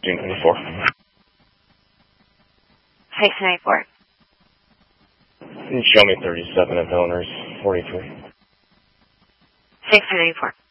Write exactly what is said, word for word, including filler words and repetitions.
June twenty-fourth. six ninety-four. Show me thirty-seven of Hilliners, forty-three. six ninety-four.